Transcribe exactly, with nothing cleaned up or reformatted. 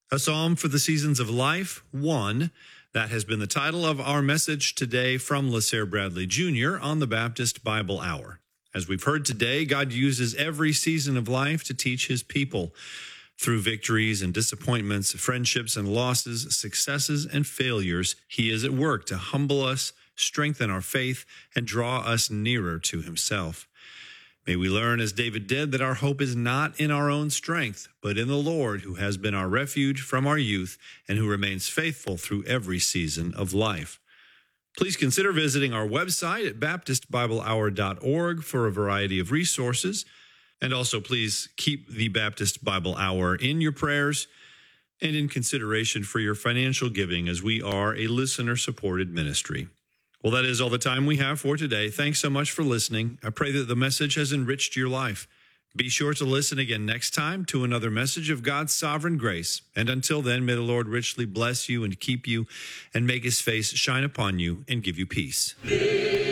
A Psalm for the Seasons of Life, one. That has been the title of our message today from LaSalle Bradley Junior on the Baptist Bible Hour. As we've heard today, God uses every season of life to teach his people. Through victories and disappointments, friendships and losses, successes and failures, he is at work to humble us, strengthen our faith, and draw us nearer to himself. May we learn, as David did, that our hope is not in our own strength, but in the Lord, who has been our refuge from our youth and who remains faithful through every season of life. Please consider visiting our website at baptist bible hour dot org for a variety of resources. And also, please keep the Baptist Bible Hour in your prayers and in consideration for your financial giving, as we are a listener-supported ministry. Well, that is all the time we have for today. Thanks so much for listening. I pray that the message has enriched your life. Be sure to listen again next time to another message of God's sovereign grace. And until then, may the Lord richly bless you and keep you and make his face shine upon you and give you peace.